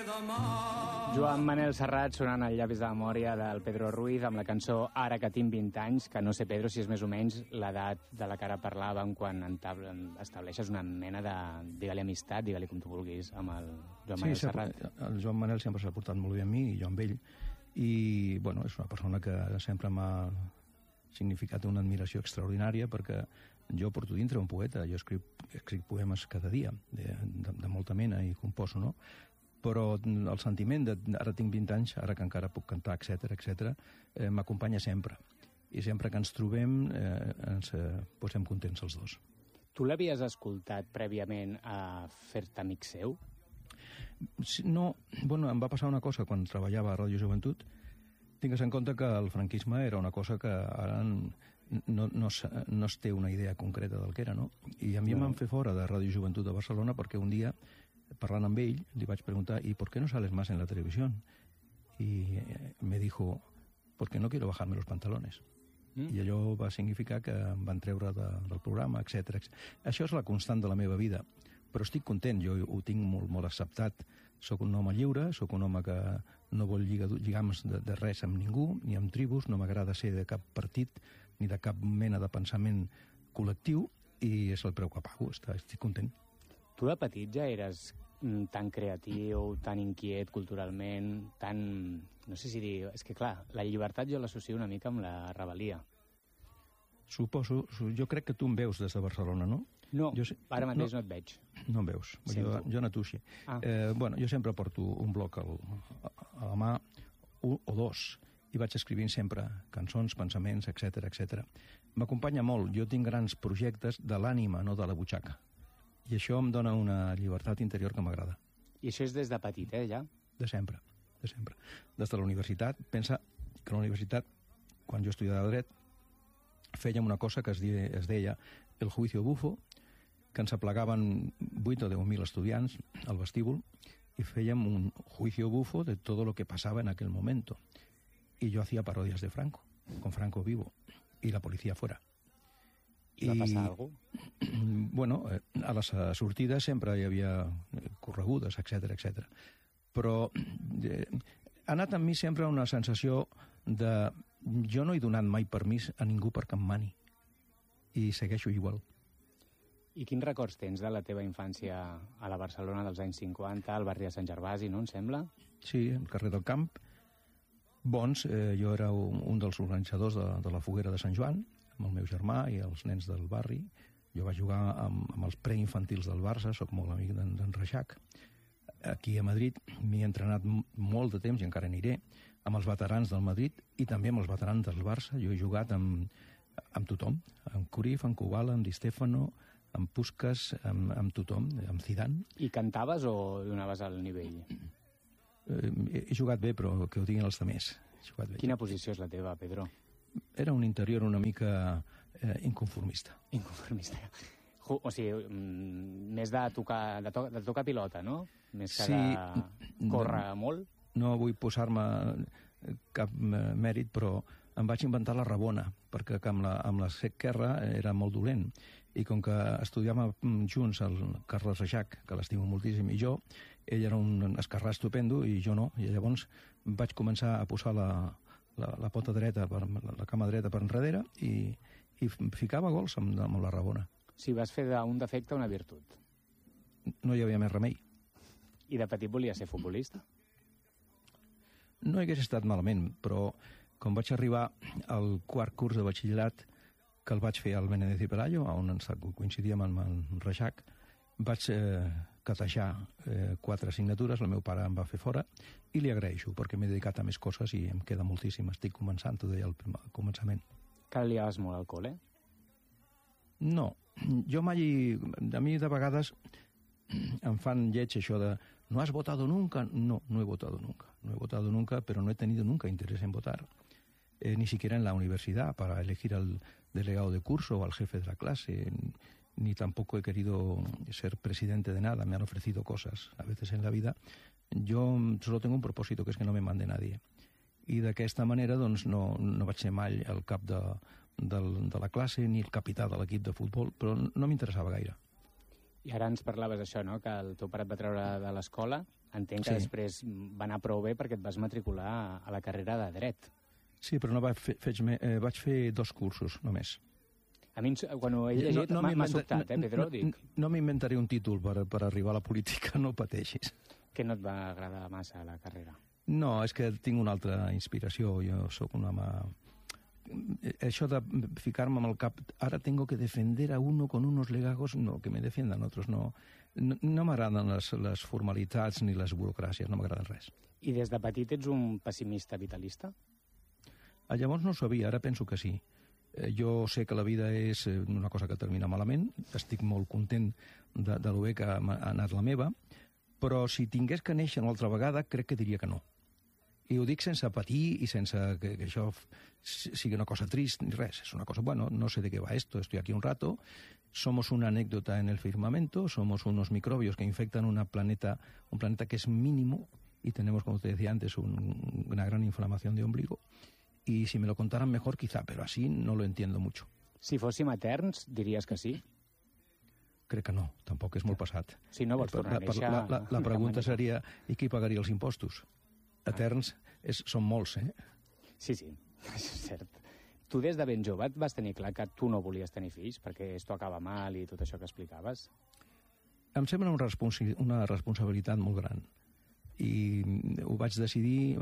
Joan Manel Serrat sonant al llavis de la memòria del Pedro Ruiz amb la cançó Ara que tinc 20 anys, que no sé, Pedro, si és més o menys l'edat de la que ara parlàvem quan estableixes una mena de, digue-li amistat, digue-li com tu vulguis, amb el Joan Manel Serrat. El Joan Manel sempre s'ha portat molt bé amb mi i jo amb ell, i bueno, és una persona que sempre m'ha significat una admiració extraordinària, perquè jo porto dintre un poeta, jo escric poemes cada dia, de molta mena, i composo, no? Però el sentiment de ara tinc 20 anys, ara que encara puc cantar, etc m'acompanya sempre. I sempre que ens trobem ens posem contents els dos. Tu l'havies escoltat prèviament a fer-te amic seu? No, bueno, em va passar una cosa quan treballava a Ràdio Joventut. Tingues en compte que el franquisme era una cosa que ara no es té una idea concreta del que era, no? I a mi em van fer fora de Ràdio Joventut de Barcelona perquè un dia, parlant amb ell, li vaig preguntar, ¿y por qué no sales más en la televisión? Y me dijo, porque no quiero bajarme los pantalones. I allò va significar que em van treure del programa, etc. Això és la constant de la meva vida, però estic content, jo ho tinc molt acceptat. Soc un home lliure, soc un home que no vol lligams de res amb ningú, ni amb tribus, no m'agrada ser de cap partit, ni de cap mena de pensament col·lectiu, i és el preu que pago, estic content. Tu de petit ja eres tan creatiu, tan inquiet culturalment, tan... no sé si dir... És que, clar, la llibertat jo l'associo una mica amb la rebel·lia. Suposo, jo crec que tu em veus des de Barcelona, no? No, ara mateix no et veig. No em veus, jo no t'uixi. Bueno, jo sempre porto un bloc a la mà, un o dos, i vaig escrivint sempre cançons, pensaments, etc. M'acompanya molt, jo tinc grans projectes de l'ànima, no de la butxaca. I això em dona una llibertat interior que m'agrada. I això és des de petit, ja? De sempre. Des de la universitat. Pensa que a la universitat, quan jo estudiava dret, fèiem una cosa que es deia el juicio bufo, que ens aplegaven 8 o 10.000 estudiants al vestíbul y fèiem un juicio bufo de todo lo que pasaba en aquel momento. Y yo hacía parodias de Franco, con Franco vivo, y la policía fuera. I va passar alguna cosa? Bueno, a les sortides sempre hi havia corregudes, etc. Però ha anat amb mi sempre una sensació de... Jo no he donat mai permís a ningú perquè em mani. I segueixo igual. I quins records tens de la teva infància a la Barcelona dels anys 50, al barri de Sant Gervasi, no, em sembla? Sí, al carrer del Camp. Bons, jo era un dels organitzadors de la foguera de Sant Joan, amb el meu germà i els nens del barri. Jo vaig jugar amb els preinfantils del Barça, sóc molt amic d'en Reixac. Aquí a Madrid m'hi he entrenat molt de temps i encara aniré, amb els veterans del Madrid i també amb els veterans del Barça. Jo he jugat amb tothom, amb Cruyff, amb Kubala, amb Di Stefano, amb Puskas, amb tothom, amb Zidane. I cantaves o donaves al nivell? He jugat bé, però que ho diguin els altres. Quina posició és la teva, Pedro? Era un interior una mica inconformista. Inconformista. O sigui, més de tocar pilota, no? Més que de córrer molt? No vull posar-me cap mèrit, però em vaig inventar la rabona, perquè amb la Esquerra era molt dolent. I com que estudiàvem junts el Carles Reixac, que l'estimo moltíssim, i jo, ell era un esquerrà estupendo i jo no. I llavors vaig començar a posar la pota dreta, la cama dreta per enrere i ficava gols amb la rabona. Si vas fer d'un defecte una virtut. No hi havia més remei. I de petit volies ser futbolista? No hagués estat malament, però quan vaig arribar al quart curs de batxillerat, que el vaig fer al Benedetti Pelayo, on coincidíem amb el Reixac, vaig catejar 4 assignatures, el meu pare em va fer fora, i li agraeixo, perquè m'he dedicat a més coses i em queda moltíssim. Estic començant, t'ho deia al començament. Que liaves molt al col·le? No, jo mai... A mi de vegades em fan lleig això de ¿no has votado nunca? No, no he votado nunca. No he votado nunca, pero no he tenido nunca interés en votar. Ni siquiera en la universidad, para elegir al delegado de curso o al jefe de la clase. Ni tampoco he querido ser presidente de nada. Me han ofrecido cosas a veces en la vida. Yo solo tengo un propósito, que es que no me mande nadie. I d'aquesta manera doncs, no vaig ser mai el cap de la classe ni el capità de l'equip de futbol, però no m'interessava gaire. I ara ens parlaves això, no?, que el teu pare et va treure de l'escola. Entenc que després va anar prou bé perquè et vas matricular a la carrera de Dret. Sí, però no vaig fer 2 cursos, només. A mi, quan ho he llegit, m'ha sobtat, Pedro? No m'inventaré un títol per arribar a la política, no pateixis. Que no et va agradar massa la carrera? No, és que tinc una altra inspiració. Jo sóc un home... Això de ficar-me amb el cap, ara tengo que defender a uno con unos legajos, no, que me defiendan otros, no. No m'agraden les formalitats ni les burocràcies, no m'agraden res. I des de petit ets un pessimista vitalista? Llavors no ho sabia, ara penso que sí. Jo sé que la vida és una cosa que termina malament, estic molt content de lo bé que ha anat la meva, però si tingués que néixer una altra vegada, crec que diria que no. I ho dic sense patir i sense que això sigui una cosa trist ni res. És una cosa, bueno, no sé de qué va esto, estoy aquí un rato, somos una anécdota en el firmamento, somos unos microbios que infectan un planeta que es mínimo y tenemos, como te decía antes, una gran inflamación de ombligo. Y si me lo contaran mejor, quizá, pero así no lo entiendo mucho. Si fóssim eterns, diries que sí? Crec que no, tampoc és molt passat. Si no vols tornar a néixer... La pregunta seria, i qui pagaria els impostos? Eterns són molts, eh? Sí, és cert. Tu des de ben jove et vas tenir clar que tu no volies tenir fills perquè esto acaba mal i tot això que explicaves? Em sembla una responsabilitat molt gran. I ho vaig decidir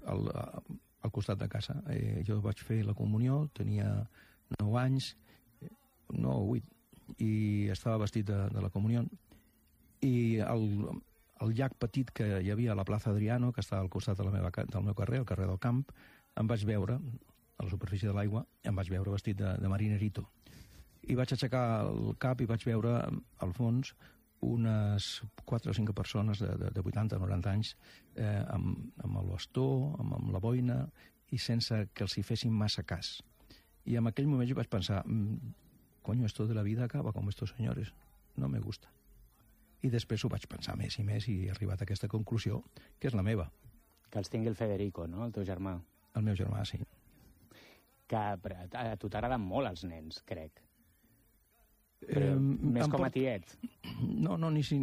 al costat de casa. Jo vaig fer la comunió, tenia 9 anys, 8, i estava vestit de la comunió. I el llac petit que hi havia a la plaça Adriano, que estava al costat del meu carrer, al carrer del Camp, em vaig veure, a la superfície de l'aigua, em vaig veure vestit de marinerito. I vaig aixecar el cap i vaig veure, al fons, unes 4 o 5 persones de 80 o 90 anys amb el bastó, amb la boina, i sense que els hi fessin massa cas. I en aquell moment jo vaig pensar, coño, esto de la vida acaba como estos señores, no me gusta. I després ho vaig pensar més i més i he arribat a aquesta conclusió, que és la meva. Que els tingui el Federico, no?, el teu germà. El meu germà, sí. Que a tu t'agraden molt els nens, crec. Però més com a tiet. No,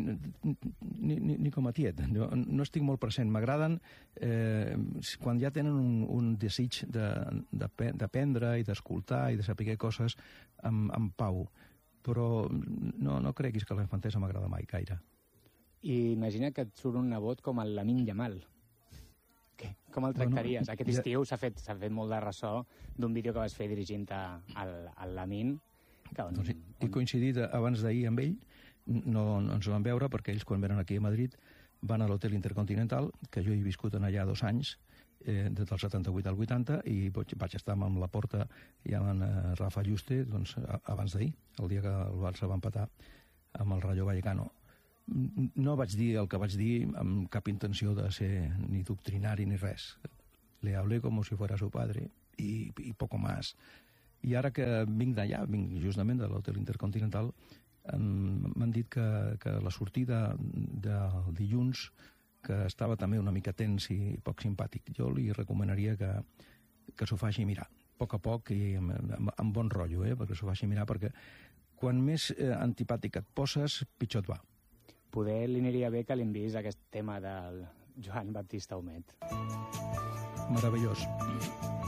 ni com a tiet. No estic molt present. M'agraden quan ja tenen un desig d'aprendre i d'escoltar i de saber coses amb pau. Però no creguis que la infantesa m'agrada mai gaire. I imagina que et surt un nebot com el Lamine Yamal. Com el tractaries? Bueno, aquest estiu s'ha fet molt de ressò d'un vídeo que vas fer dirigint al Lamine. He coincidit abans d'ahir amb ell, no ens vam veure perquè ells quan venen aquí a Madrid van a l'Hotel Intercontinental, que jo he viscut allà 2 anys, des del 78 al 80, i vaig estar amb la Porta i amb Rafa Juste abans d'ahir, el dia que el Barça va empatar amb el Rayo Vallecano. No vaig dir el que vaig dir amb cap intenció de ser ni doctrinari ni res. Le hablé como si fuera su padre y poco más. I ara que vinc d'allà, vinc justament de l'Hotel Intercontinental, m'han dit que la sortida del dilluns, que estava també una mica tens i poc simpàtic, jo li recomanaria que s'ho faci mirar, a poc i amb bon rotllo, perquè s'ho faci mirar, perquè quan més antipàtic et poses, pitjor et va. Poder li aniria bé que li enviïs aquest tema del Joan Baptista Humet. Meravellós.